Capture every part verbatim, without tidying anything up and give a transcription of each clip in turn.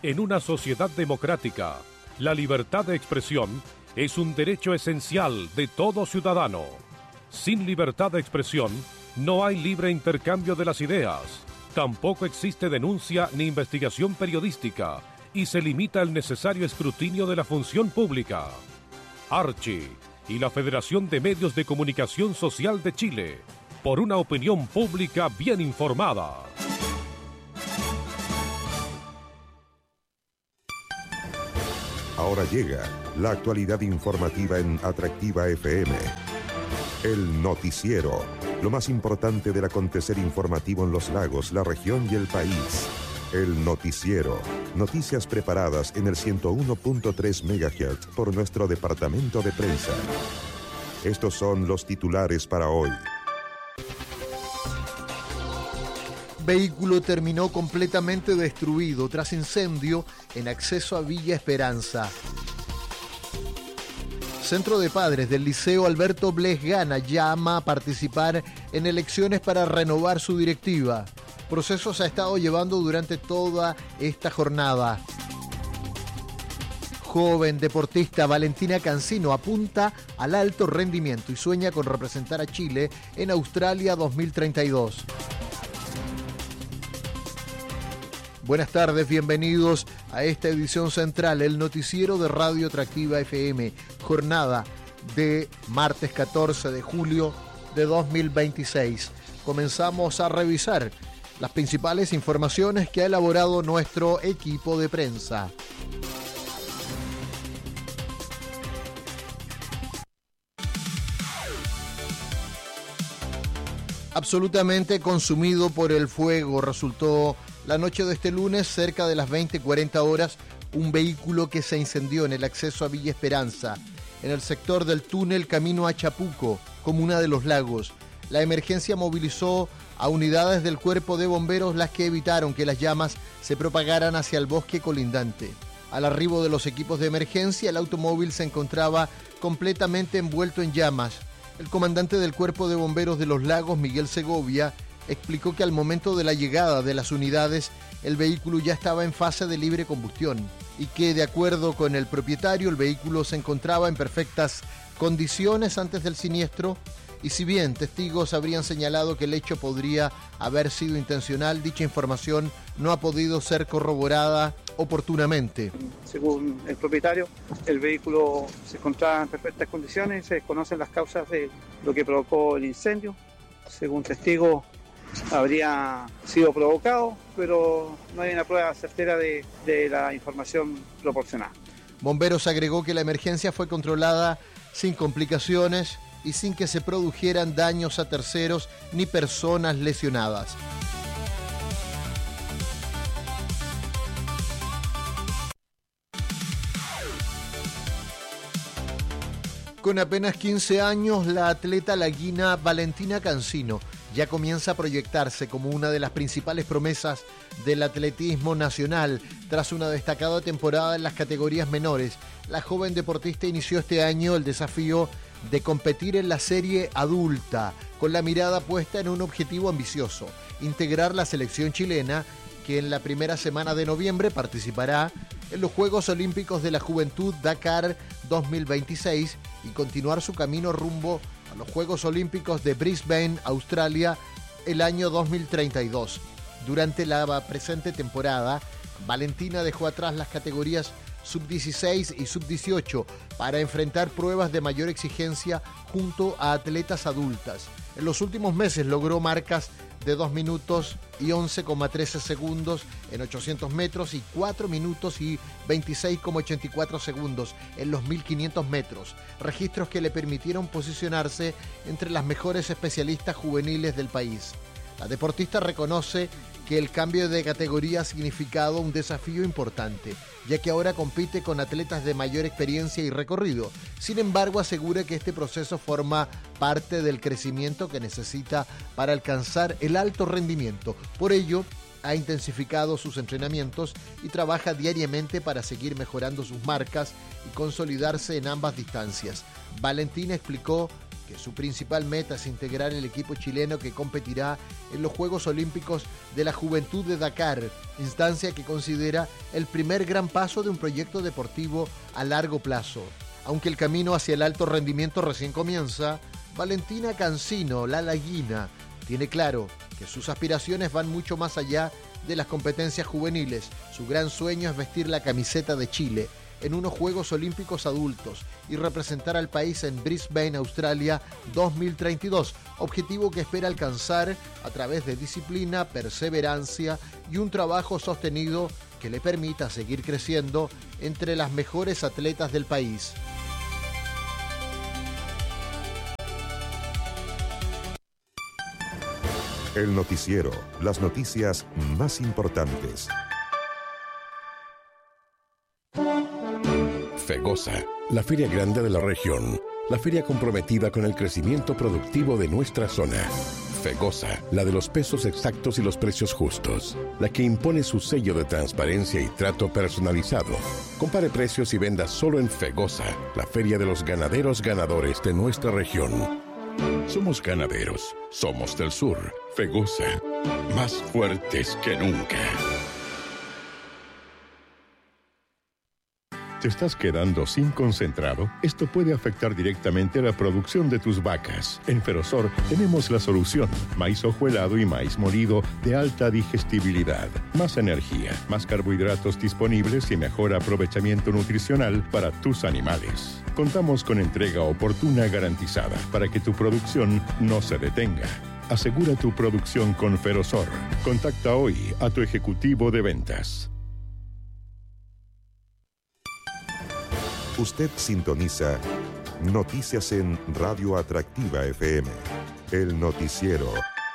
En una sociedad democrática, la libertad de expresión es un derecho esencial de todo ciudadano. Sin libertad de expresión, no hay libre intercambio de las ideas. Tampoco existe denuncia ni investigación periodística y se limita el necesario escrutinio de la función pública. Archi y la Federación de Medios de Comunicación Social de Chile, por una opinión pública bien informada. Ahora llega la actualidad informativa en Atractiva F M. El noticiero, lo más importante del acontecer informativo en los lagos, la región y el país. El noticiero, noticias preparadas en el ciento uno punto tres megahertz por nuestro departamento de prensa. Estos son los titulares para hoy. Vehículo terminó completamente destruido tras incendio en acceso a Villa Esperanza. Centro de Padres del Liceo Alberto Bles Gana llama a participar en elecciones para renovar su directiva. Proceso se ha estado llevando durante toda esta jornada. Joven deportista Valentina Cancino apunta al alto rendimiento y sueña con representar a Chile en Australia dos mil treinta y dos. Buenas tardes, bienvenidos a esta edición central, el noticiero de Radio Atractiva F M, jornada de martes catorce de julio de dos mil veintiséis. Comenzamos a revisar las principales informaciones que ha elaborado nuestro equipo de prensa. Absolutamente consumido por el fuego resultó la noche de este lunes, cerca de las veinte cuarenta horas, un vehículo que se incendió en el acceso a Villa Esperanza, en el sector del túnel camino a Chapuco, comuna de Los Lagos. La emergencia movilizó a unidades del cuerpo de bomberos, las que evitaron que las llamas se propagaran hacia el bosque colindante. Al arribo de los equipos de emergencia, el automóvil se encontraba completamente envuelto en llamas. El comandante del Cuerpo de Bomberos de Los Lagos, Miguel Segovia, explicó que al momento de la llegada de las unidades, el vehículo ya estaba en fase de libre combustión y que, de acuerdo con el propietario, el vehículo se encontraba en perfectas condiciones antes del siniestro, y si bien testigos habrían señalado que el hecho podría haber sido intencional, dicha información no ha podido ser corroborada oportunamente. Según el propietario, el vehículo se encontraba en perfectas condiciones, se desconocen las causas de lo que provocó el incendio. Según testigos, habría sido provocado, pero no hay una prueba certera de, de la información proporcionada. Bomberos agregó que la emergencia fue controlada sin complicaciones y sin que se produjeran daños a terceros ni personas lesionadas. Con apenas quince años, la atleta laguina Valentina Cancino ya comienza a proyectarse como una de las principales promesas del atletismo nacional. Tras una destacada temporada en las categorías menores, la joven deportista inició este año el desafío de competir en la serie adulta, con la mirada puesta en un objetivo ambicioso: integrar la selección chilena, que en la primera semana de noviembre participará en los Juegos Olímpicos de la Juventud Dakar dos mil veintiséis y continuar su camino rumbo a los Juegos Olímpicos de Brisbane, Australia, el año dos mil treinta y dos. Durante la presente temporada, Valentina dejó atrás las categorías sub dieciséis y sub dieciocho para enfrentar pruebas de mayor exigencia junto a atletas adultas. En los últimos meses logró marcas de dos minutos y once coma trece segundos en ochocientos metros y cuatro minutos y veintiséis coma ochenta y cuatro segundos en los mil quinientos metros, registros que le permitieron posicionarse entre las mejores especialistas juveniles del país. La deportista reconoce que el cambio de categoría ha significado un desafío importante, ya que ahora compite con atletas de mayor experiencia y recorrido. Sin embargo, asegura que este proceso forma parte del crecimiento que necesita para alcanzar el alto rendimiento. Por ello, ha intensificado sus entrenamientos y trabaja diariamente para seguir mejorando sus marcas y consolidarse en ambas distancias. Valentina explicó que su principal meta es integrar el equipo chileno que competirá en los Juegos Olímpicos de la Juventud de Dakar, instancia que considera el primer gran paso de un proyecto deportivo a largo plazo. Aunque el camino hacia el alto rendimiento recién comienza, Valentina Cancino, la laguina, tiene claro que sus aspiraciones van mucho más allá de las competencias juveniles. Su gran sueño es vestir la camiseta de Chile en unos Juegos Olímpicos adultos y representar al país en Brisbane, Australia dos mil treinta y dos, objetivo que espera alcanzar a través de disciplina, perseverancia y un trabajo sostenido que le permita seguir creciendo entre las mejores atletas del país. El noticiero, las noticias más importantes. FEGOSA, la feria grande de la región, la feria comprometida con el crecimiento productivo de nuestra zona. FEGOSA, la de los pesos exactos y los precios justos, la que impone su sello de transparencia y trato personalizado. Compare precios y venda solo en FEGOSA, la feria de los ganaderos ganadores de nuestra región. Somos ganaderos, somos del sur. FEGOSA, más fuertes que nunca. ¿Te estás quedando sin concentrado? Esto puede afectar directamente la producción de tus vacas. En Ferosor tenemos la solución. Maíz hojuelado y maíz molido de alta digestibilidad. Más energía, más carbohidratos disponibles y mejor aprovechamiento nutricional para tus animales. Contamos con entrega oportuna garantizada para que tu producción no se detenga. Asegura tu producción con Ferosor. Contacta hoy a tu ejecutivo de ventas. Usted sintoniza Noticias en Radio Atractiva F M, el noticiero.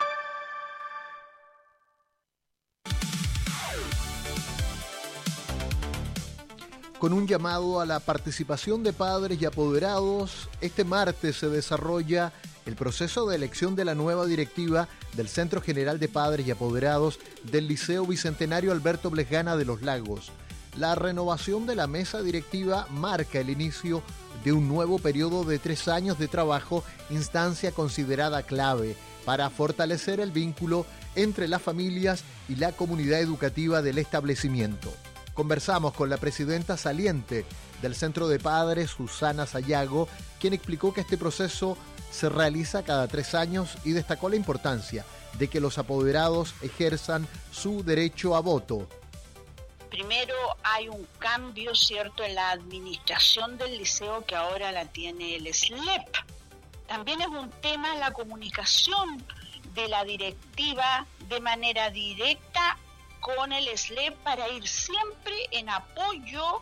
Con un llamado a la participación de padres y apoderados, este martes se desarrolla el proceso de elección de la nueva directiva del Centro General de Padres y Apoderados del Liceo Bicentenario Alberto Blesgana de Los Lagos. La renovación de la mesa directiva marca el inicio de un nuevo periodo de tres años de trabajo, instancia considerada clave para fortalecer el vínculo entre las familias y la comunidad educativa del establecimiento. Conversamos con la presidenta saliente del Centro de Padres, Susana Sayago, quien explicó que este proceso se realiza cada tres años y destacó la importancia de que los apoderados ejerzan su derecho a voto. Primero hay un cambio, ¿cierto?, en la administración del liceo que ahora la tiene el S L E P. También es un tema la comunicación de la directiva de manera directa con el S L E P para ir siempre en apoyo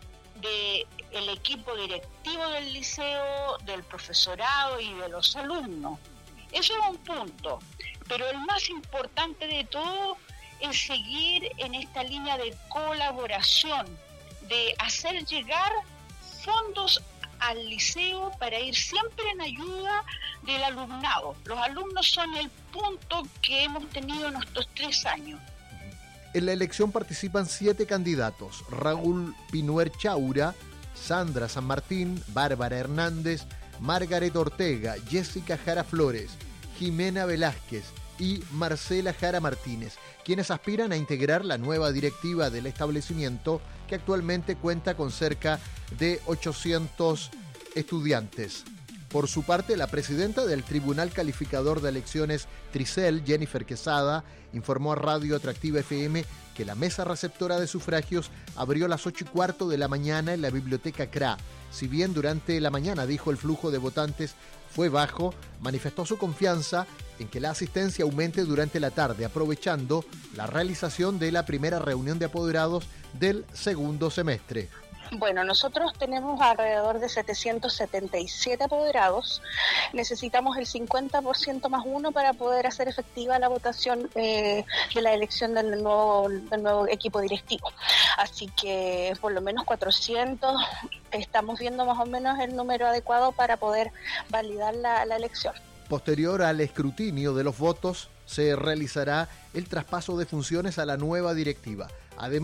del equipo directivo del liceo, del profesorado y de los alumnos. Eso es un punto, pero el más importante de todo es seguir en esta línea de colaboración, de hacer llegar fondos al liceo para ir siempre en ayuda del alumnado. Los alumnos son el punto que hemos tenido en estos tres años. En la elección participan siete candidatos: Raúl Pinuer Chaura, Sandra San Martín, Bárbara Hernández, Margaret Ortega, Jessica Jara Flores, Jimena Velázquez y Marcela Jara Martínez, quienes aspiran a integrar la nueva directiva del establecimiento, que actualmente cuenta con cerca de ochocientos estudiantes. Por su parte, la presidenta del Tribunal Calificador de Elecciones Tricel, Jennifer Quesada, informó a Radio Atractiva F M que la mesa receptora de sufragios abrió a las ocho y cuarto de la mañana en la biblioteca C R A. Si bien durante la mañana, dijo, el flujo de votantes fue bajo, manifestó su confianza en que la asistencia aumente durante la tarde, aprovechando la realización de la primera reunión de apoderados del segundo semestre. Bueno, nosotros tenemos alrededor de setecientos setenta y siete apoderados. Necesitamos el cincuenta por ciento más uno para poder hacer efectiva la votación eh, de la elección del nuevo, del nuevo equipo directivo. Así que por lo menos cuatrocientos, estamos viendo más o menos el número adecuado para poder validar la, la elección. Posterior al escrutinio de los votos, se realizará el traspaso de funciones a la nueva directiva. Además,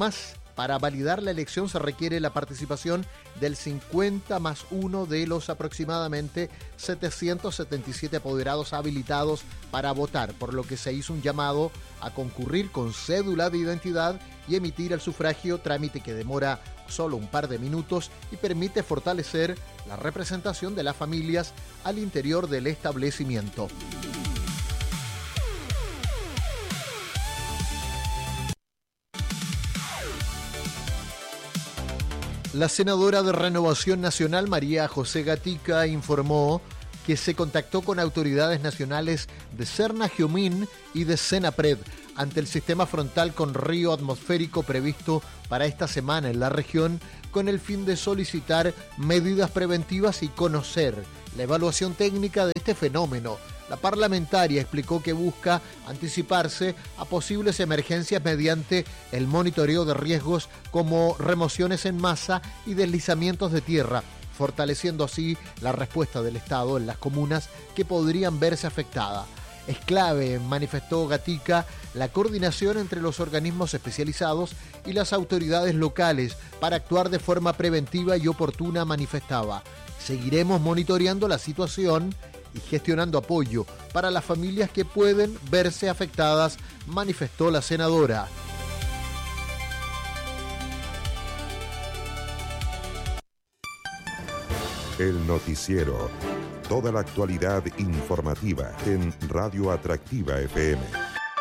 Para validar la elección se requiere la participación del cincuenta más uno de los aproximadamente setecientos setenta y siete apoderados habilitados para votar, por lo que se hizo un llamado a concurrir con cédula de identidad y emitir el sufragio, trámite que demora solo un par de minutos y permite fortalecer la representación de las familias al interior del establecimiento. La senadora de Renovación Nacional, María José Gatica, informó que se contactó con autoridades nacionales de Cernagiomín y de Senapred ante el sistema frontal con río atmosférico previsto para esta semana en la región, con el fin de solicitar medidas preventivas y conocer la evaluación técnica de este fenómeno. La parlamentaria explicó que busca anticiparse a posibles emergencias mediante el monitoreo de riesgos como remociones en masa y deslizamientos de tierra, fortaleciendo así la respuesta del Estado en las comunas que podrían verse afectadas. Es clave, manifestó Gatica, la coordinación entre los organismos especializados y las autoridades locales para actuar de forma preventiva y oportuna, manifestaba. Seguiremos monitoreando la situación y gestionando apoyo para las familias que pueden verse afectadas, manifestó la senadora. El noticiero. Toda la actualidad informativa en Radio Atractiva F M.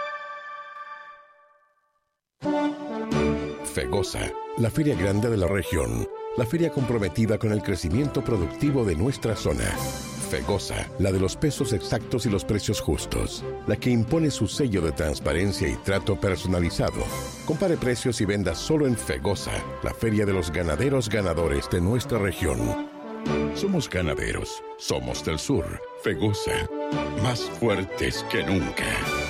FEGOSA, la feria grande de la región. La feria comprometida con el crecimiento productivo de nuestra zona. FEGOSA, la de los pesos exactos y los precios justos. La que impone su sello de transparencia y trato personalizado. Compare precios y venda solo en FEGOSA, la feria de los ganaderos ganadores de nuestra región. Somos ganaderos, somos del sur. FEGOSA, más fuertes que nunca.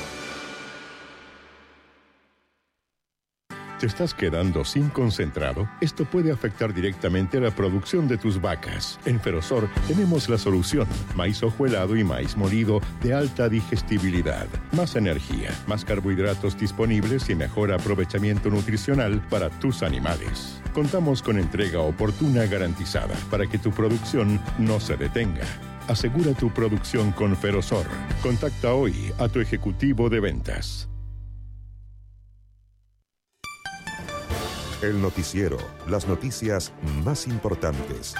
¿Te estás quedando sin concentrado? Esto puede afectar directamente la producción de tus vacas. En Ferosor tenemos la solución. Maíz hojuelado y maíz molido de alta digestibilidad. Más energía, más carbohidratos disponibles y mejor aprovechamiento nutricional para tus animales. Contamos con entrega oportuna garantizada para que tu producción no se detenga. Asegura tu producción con Ferosor. Contacta hoy a tu ejecutivo de ventas. El noticiero, las noticias más importantes.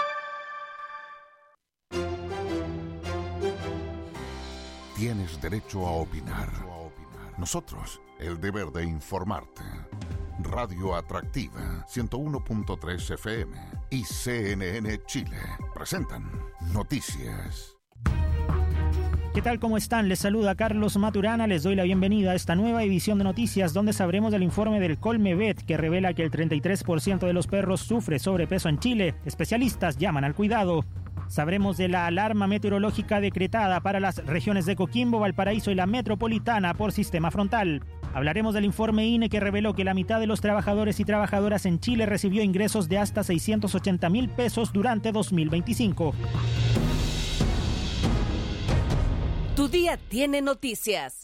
Tienes derecho a opinar. Nosotros, el deber de informarte. Radio Atractiva, ciento uno punto tres F M y C N N Chile presentan Noticias. ¿Qué tal? ¿Cómo están? Les saluda Carlos Maturana. Les doy la bienvenida a esta nueva edición de Noticias, donde sabremos del informe del Colmevet, que revela que el treinta y tres por ciento de los perros sufre sobrepeso en Chile. Especialistas llaman al cuidado. Sabremos de la alarma meteorológica decretada para las regiones de Coquimbo, Valparaíso y la metropolitana por sistema frontal. Hablaremos del informe I N E que reveló que la mitad de los trabajadores y trabajadoras en Chile recibió ingresos de hasta seiscientos ochenta mil pesos durante dos mil veinticinco. Tu día tiene noticias.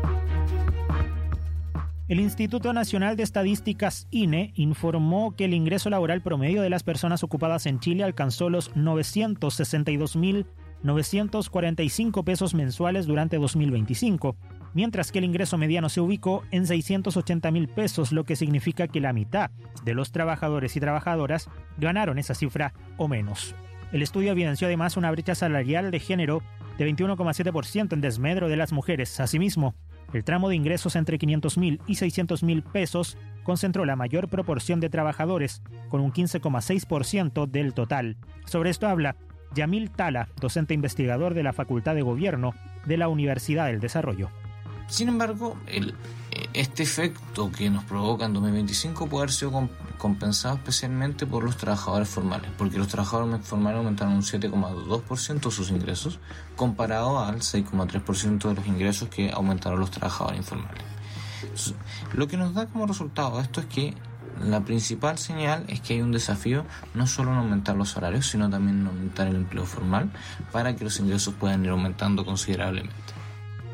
El Instituto Nacional de Estadísticas I N E informó que el ingreso laboral promedio de las personas ocupadas en Chile alcanzó los novecientos sesenta y dos mil novecientos cuarenta y cinco pesos mensuales durante dos mil veinticinco, mientras que el ingreso mediano se ubicó en seiscientos ochenta mil pesos, lo que significa que la mitad de los trabajadores y trabajadoras ganaron esa cifra o menos. El estudio evidenció además una brecha salarial de género de veintiuno coma siete por ciento en desmedro de las mujeres. Asimismo, el tramo de ingresos entre quinientos mil y seiscientos mil pesos concentró la mayor proporción de trabajadores, con un quince coma seis por ciento del total. Sobre esto habla Yamil Tala, docente investigador de la Facultad de Gobierno de la Universidad del Desarrollo. Sin embargo, el, este efecto que nos provoca en dos mil veinticinco puede haber sido comp- compensado especialmente por los trabajadores formales, porque los trabajadores formales aumentaron un siete coma dos por ciento sus ingresos, comparado al seis coma tres por ciento de los ingresos que aumentaron los trabajadores informales. Entonces, lo que nos da como resultado esto es que la principal señal es que hay un desafío no solo en aumentar los salarios, sino también en aumentar el empleo formal para que los ingresos puedan ir aumentando considerablemente.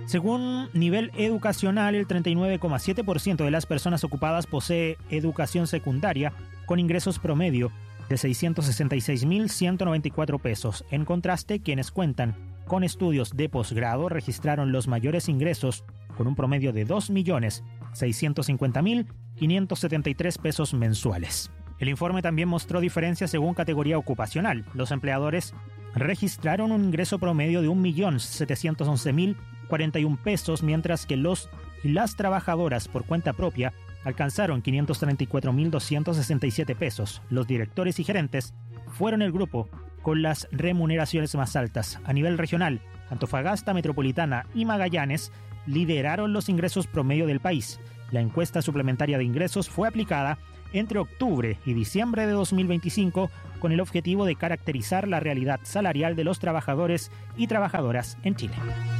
Según nivel educacional, el treinta y nueve coma siete por ciento de las personas ocupadas posee educación secundaria con ingresos promedio de seiscientos sesenta y seis mil ciento noventa y cuatro pesos. En contraste, quienes cuentan con estudios de posgrado registraron los mayores ingresos con un promedio de dos millones seiscientos cincuenta mil quinientos setenta y tres pesos mensuales. El informe también mostró diferencias según categoría ocupacional. Los empleadores registraron un ingreso promedio de un millón setecientos once mil cuarenta y un pesos, mientras que los y las trabajadoras por cuenta propia alcanzaron quinientos treinta y cuatro mil doscientos sesenta y siete pesos. Los directores y gerentes fueron el grupo con las remuneraciones más altas. A nivel regional, Antofagasta, Metropolitana y Magallanes lideraron los ingresos promedio del país. La encuesta suplementaria de ingresos fue aplicada entre octubre y diciembre de dos mil veinticinco con el objetivo de caracterizar la realidad salarial de los trabajadores y trabajadoras en Chile.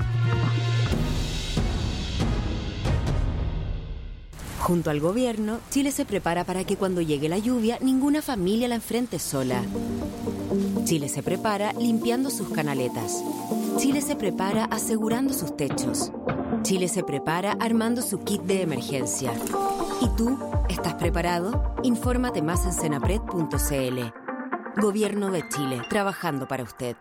Junto al gobierno, Chile se prepara para que cuando llegue la lluvia, ninguna familia la enfrente sola. Chile se prepara limpiando sus canaletas. Chile se prepara asegurando sus techos. Chile se prepara armando su kit de emergencia. ¿Y tú? ¿Estás preparado? Infórmate más en senapred punto c l. Gobierno de Chile, trabajando para usted.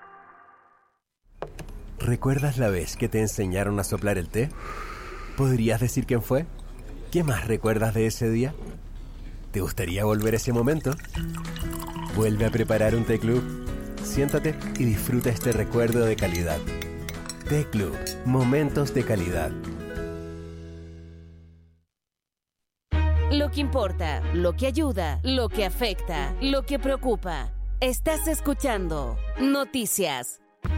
¿Recuerdas la vez que te enseñaron a soplar el té? ¿Podrías decir quién fue? ¿Qué más recuerdas de ese día? ¿Te gustaría volver a ese momento? Vuelve a preparar un té club. Siéntate y disfruta este recuerdo de calidad. Té Club, momentos de calidad. Lo que importa, lo que ayuda, lo que afecta, lo que preocupa. Estás escuchando Noticias.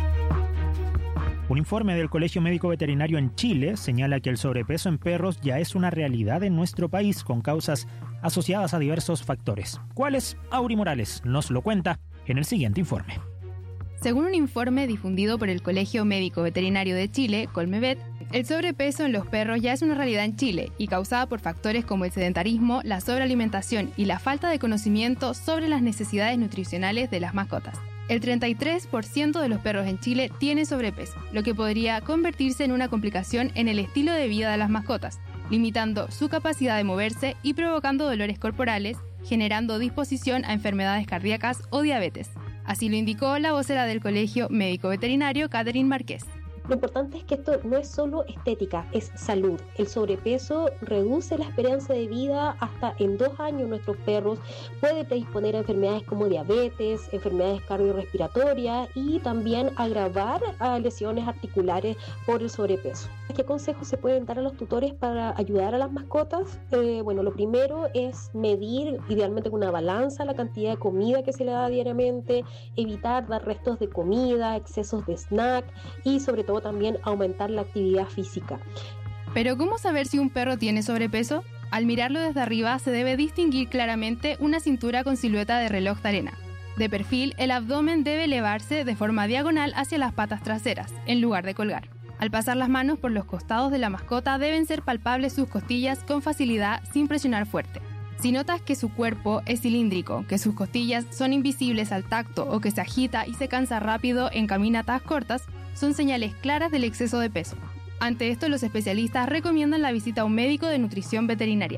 Un informe del Colegio Médico Veterinario en Chile señala que el sobrepeso en perros ya es una realidad en nuestro país con causas asociadas a diversos factores. ¿Cuáles? Auri Morales nos lo cuenta en el siguiente informe. Según un informe difundido por el Colegio Médico Veterinario de Chile, Colmevet, el sobrepeso en los perros ya es una realidad en Chile y causada por factores como el sedentarismo, la sobrealimentación y la falta de conocimiento sobre las necesidades nutricionales de las mascotas. El treinta y tres por ciento de los perros en Chile tiene sobrepeso, lo que podría convertirse en una complicación en el estilo de vida de las mascotas, limitando su capacidad de moverse y provocando dolores corporales, generando disposición a enfermedades cardíacas o diabetes. Así lo indicó la vocera del Colegio Médico Veterinario, Catherine Márquez. Lo importante es que esto no es solo estética, es salud. El sobrepeso reduce la esperanza de vida hasta en dos años. Nuestros perros puede predisponer a enfermedades como diabetes, enfermedades cardiorrespiratorias y también agravar a lesiones articulares por el sobrepeso. ¿Qué consejos se pueden dar a los tutores para ayudar a las mascotas? Eh, bueno, lo primero es medir, idealmente con una balanza, la cantidad de comida que se le da diariamente, evitar dar restos de comida, excesos de snack y sobre todo también aumentar la actividad física. Pero ¿cómo saber si un perro tiene sobrepeso? Al mirarlo desde arriba se debe distinguir claramente una cintura con silueta de reloj de arena. De perfil, el abdomen debe elevarse de forma diagonal hacia las patas traseras, en lugar de colgar. Al pasar las manos por los costados de la mascota deben ser palpables sus costillas con facilidad sin presionar fuerte. Si notas que su cuerpo es cilíndrico, que sus costillas son invisibles al tacto o que se agita y se cansa rápido en caminatas cortas, son señales claras del exceso de peso. Ante esto, los especialistas recomiendan la visita a un médico de nutrición veterinaria.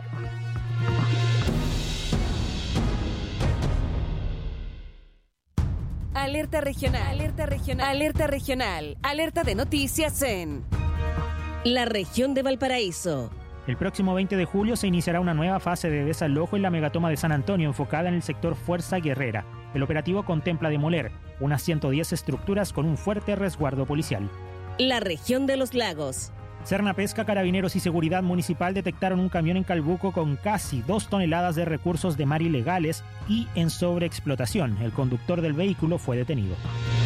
Alerta regional, alerta regional, alerta regional, alerta de noticias en la región de Valparaíso. El próximo veinte de julio se iniciará una nueva fase de desalojo en la megatoma de San Antonio enfocada en el sector Fuerza Guerrera. El operativo contempla demoler unas ciento diez estructuras con un fuerte resguardo policial. La región de los lagos. Serna Pesca, Carabineros y Seguridad Municipal detectaron un camión en Calbuco con casi dos toneladas de recursos de mar ilegales y en sobreexplotación. El conductor del vehículo fue detenido.